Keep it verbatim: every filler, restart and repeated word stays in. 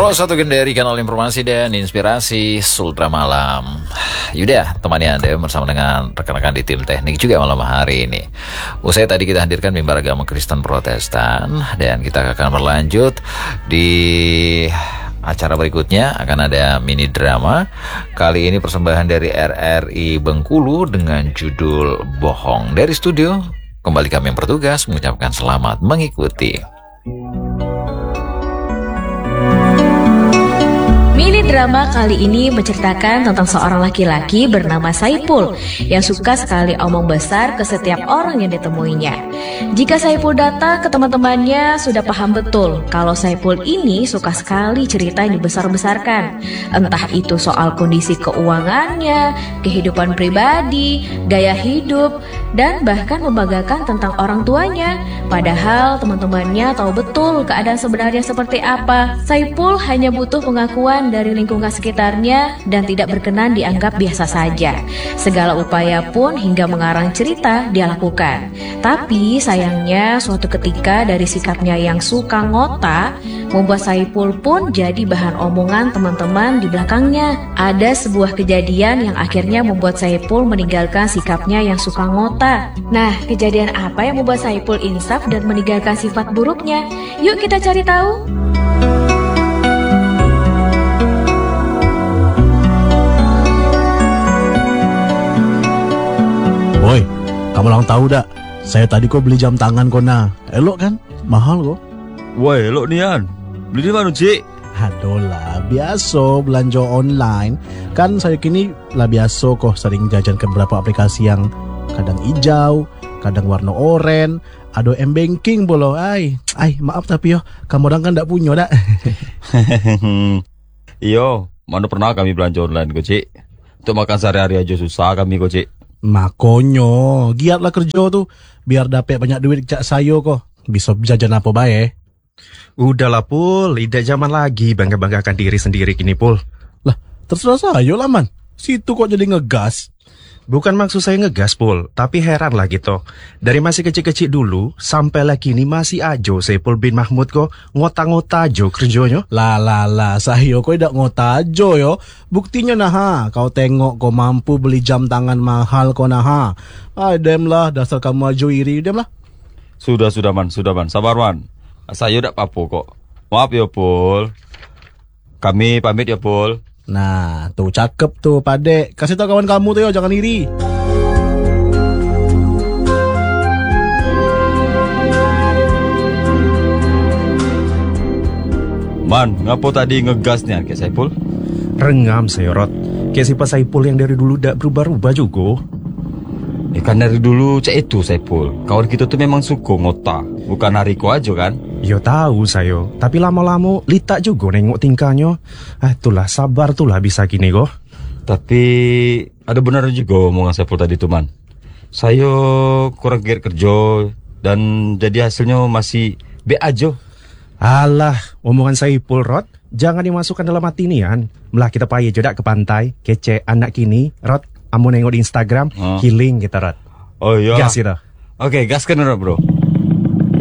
Terus satu dari kanal informasi dan inspirasi Sultra Malam. Yudah, temani Anda bersama dengan rekan-rekan di tim teknik juga malam hari ini. Usai tadi kita hadirkan mimbar agama Kristen Protestan, dan kita akan berlanjut di acara berikutnya. Akan ada mini drama. Kali ini persembahan dari R R I Bengkulu dengan judul Bohong. Dari studio, kembali kami yang bertugas mengucapkan selamat mengikuti. Mini drama kali ini menceritakan tentang seorang laki-laki bernama Saipul yang suka sekali omong besar ke setiap orang yang ditemuinya. Jika Saipul datang ke teman-temannya, sudah paham betul kalau Saipul ini suka sekali cerita yang dibesar-besarkan. Entah itu soal kondisi keuangannya, kehidupan pribadi, gaya hidup, dan bahkan membanggakan tentang orang tuanya. Padahal teman-temannya tahu betul keadaan sebenarnya seperti apa. Saipul hanya butuh pengakuan dari lingkungan sekitarnya dan tidak berkenan dianggap biasa saja. Segala upaya pun hingga mengarang cerita dia lakukan. Tapi sayangnya suatu ketika dari sikapnya yang suka ngota membuat Saipul pun jadi bahan omongan teman-teman di belakangnya. Ada sebuah kejadian yang akhirnya membuat Saipul meninggalkan sikapnya yang suka ngota. Nah, kejadian apa yang membuat Saipul insaf dan meninggalkan sifat buruknya? Yuk kita cari tahu. Woi, kamu lang tahu dak? Saya tadi kok beli jam tangan kok nah. Elok kan? Mahal kok. Woi, elok nian. Beli di mana, Cik? Aduh lah, biasa belanja online. Kan saya kini lah biasa kok sering jajan ke beberapa aplikasi yang kadang hijau, kadang warna oranye, ada m-banking bolo. Ay, ay maaf tapi yo, kamu orang kan ndak punya dak. Iyo, mana pernah kami belanja online kok, Cik? Untuk makan sehari-hari aja susah kami kok, Cik. Makonyo, giatlah kerja tuh biar dapat banyak duit cak sayo kok. Bisa jajan apa bae. Udahlah Pul, tidak zaman lagi bangga-banggakan diri sendiri kini Pul. Lah, terserah sayo lah man. Situ kok jadi ngegas. Bukan maksud saya ngegas Pul, tapi heran lah gitu. Dari masih kecil-kecil dulu sampai lah kini masih ajo Saipul bin Mahmud kok ngota-ngota ajo kerjanya. Lah lah lah, sayo kok tidak ngota ajo yo. Buktinya nah ha, kau tengok kau mampu beli jam tangan mahal kau nah ha. Ah, dem lah, dasar kamu ajo iri, dem lah. Sudah sudah man, sudah man, sabar man. Saya udah apa kok. Maaf ya Pul. Kami pamit ya Pul. Nah, tuh cakep tuh Padek. Kasih tau kawan kamu tuh yo, jangan iri. Man, ngapo tadi ngegas nih kayak Saipul? Rengam saya Rot. Kayak si Pak Saipul yang dari dulu dak berubah-ubah juga. Eh kan dari dulu cek itu Saipul. Kawan kita tuh memang suka ngota. Bukan Hariko aja kan? Yo tahu saya, tapi lama-lama litak juga nengok tingkahnya. Ah, itulah sabar tulah bisa gini kok. Tapi ada benar juga omongan Saipul tadi tuh man. Saya kurang giat kerja dan jadi hasilnya masih B aja. Alah, omongan Saipul Rot, jangan dimasukkan dalam hati nian. Melah kita payah jodak ke pantai, kece anak kini, Rot, amu nengok di Instagram, oh. Healing kita Rot. Oh iya. Gas kita. Oke, gas kan bro.